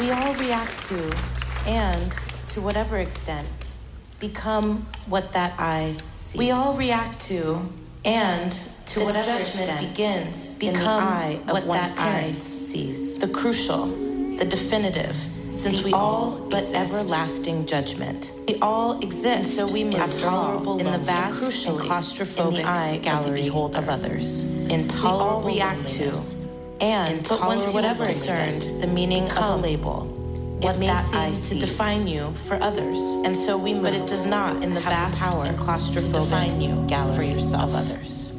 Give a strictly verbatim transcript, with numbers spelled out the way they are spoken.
We all react to, and to whatever extent, become what that eye sees. We all react to, and to This whatever judgment extent, begins become in the eye of what one's that eye parents. sees. The crucial, the definitive, since The we all but exist. everlasting judgment. We all exist, and so we move Intolerable in the love, vast and crucially, claustrophobic in the eye gallery of the of beholder. others. Intolerable We all react to, loneliness. and but once you Intolerable have discerned loneliness. the meaning of a Become label, what it may that seem eye to sees. define you for others, and so we move. But it does not in the have the vast power and to claustrophobic define you gallery for yourself. of others.